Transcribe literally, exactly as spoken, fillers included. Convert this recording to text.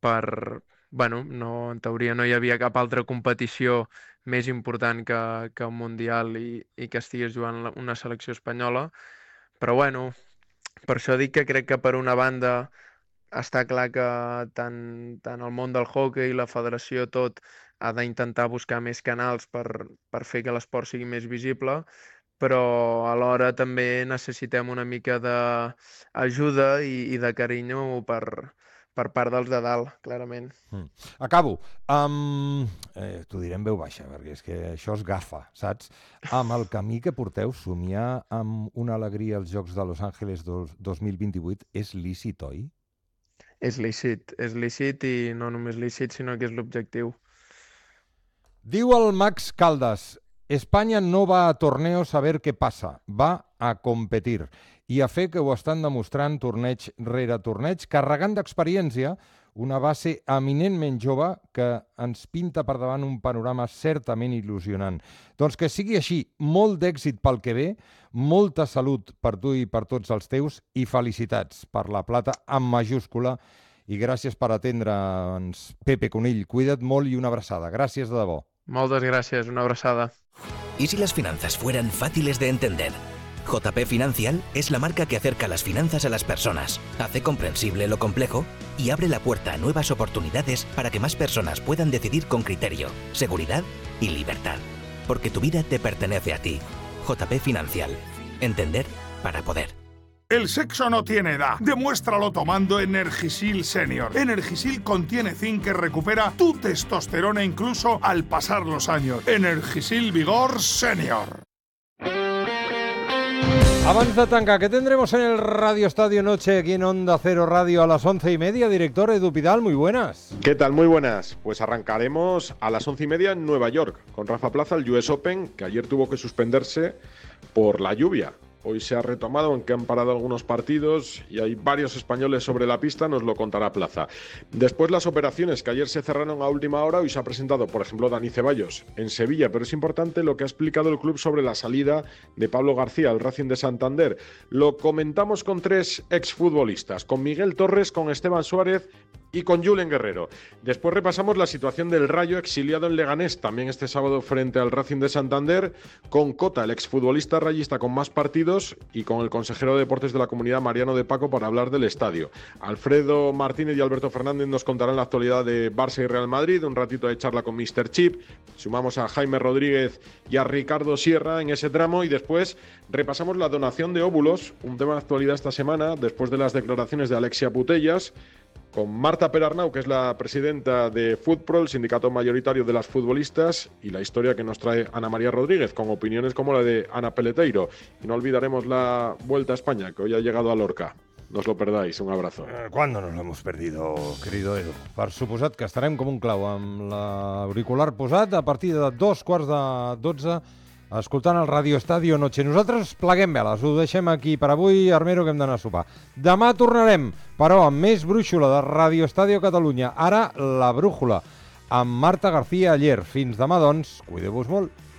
per... Bueno, no, en teoria no hi havia cap altra competició més important que, que un Mundial i, i que estigués jugant la- una selecció espanyola. Però bueno, per això dic que crec que per una banda està clar que tant, tant el món del hoquei, la federació, tot, ha d'intentar buscar més canals per, per fer que l'esport sigui més visible, però alhora també necessitem una mica d'ajuda i, i de carinyo per, per part dels de dalt, clarament. Mm. Acabo. Um, eh, T'ho diré en veu baixa, perquè és que això és gafa, saps? Amb el camí que porteu, somiar amb una alegria als Jocs de Los Angeles dos, dos mil vint-i-vuit és lícit, oi? És lícit, és lícit i no només lícit, sinó que és l'objectiu. Diu el Max Caldas, Espanya no va a torneos a ver què passa, va a competir. I a fer que ho estan demostrant torneig rere torneig, carregant d'experiència una base eminentment jove que ens pinta per davant un panorama certament il·lusionant. Doncs que sigui així, molt d'èxit pel que ve, molta salut per tu i per tots els teus i felicitats per la plata amb majúscula i gràcies per atendre'ns, Pepe Conill. Cuida't molt i una abraçada. Gràcies de debò. Moltes gràcies, una abraçada. ¿Y si las finanzas fueran fáciles de entender? J P Financial es la marca que acerca las finanzas a las personas, hace comprensible lo complejo y abre la puerta a nuevas oportunidades para que más personas puedan decidir con criterio, seguridad y libertad. Porque tu vida te pertenece a ti. J P Financial. Entender para poder. El sexo no tiene edad. Demuéstralo tomando Energisil Senior. Energisil contiene zinc que recupera tu testosterona incluso al pasar los años. Energisil Vigor Senior. Abans de tancar, ¿qué tendremos en el Radio Estadio Noche aquí en Onda Cero Radio a las once y media? Director Edu Pidal, muy buenas. ¿Qué tal? Muy buenas. Pues arrancaremos a las once y media en Nueva York con Rafa Plaza, el U S Open, que ayer tuvo que suspenderse por la lluvia. Hoy se ha retomado, aunque han parado algunos partidos y hay varios españoles sobre la pista, nos lo contará Plaza. Después las operaciones que ayer se cerraron a última hora, hoy se ha presentado, por ejemplo, Dani Ceballos en Sevilla, pero es importante lo que ha explicado el club sobre la salida de Pablo García al Racing de Santander. Lo comentamos con tres exfutbolistas, con Miguel Torres, con Esteban Suárez y con Julen Guerrero. Después repasamos la situación del Rayo exiliado en Leganés, también este sábado frente al Racing de Santander, con Cota, el exfutbolista rayista con más partidos, y con el consejero de Deportes de la Comunidad, Mariano de Paco, para hablar del estadio. Alfredo Martínez y Alberto Fernández nos contarán la actualidad de Barça y Real Madrid, un ratito de charla con míster Chip, sumamos a Jaime Rodríguez y a Ricardo Sierra en ese tramo, y después repasamos la donación de óvulos, un tema de actualidad esta semana, después de las declaraciones de Alexia Putellas, con Marta Perarnau, que es la presidenta de FutPro, el sindicato mayoritario de las futbolistas, y la historia que nos trae Ana María Rodríguez, con opiniones como la de Ana Peleteiro. Y no olvidaremos la Vuelta a España, que hoy ha llegado a Lorca. No os lo perdáis, un abrazo. Eh, ¿Cuándo nos lo hemos perdido, querido Edu? Per suposat que estarem com un clau amb l'auricular posat a partir de dos quarts de dotze escoltant el Radio Estadio Noche. Nosaltres pleguem veles, ho deixem aquí per avui, Armero, que hem d'anar a sopar. Demà tornarem, però amb més brúixola de Radio Estadio Catalunya. Ara, la brújula, amb Marta García Aller. Fins demà, doncs, cuideu-vos molt.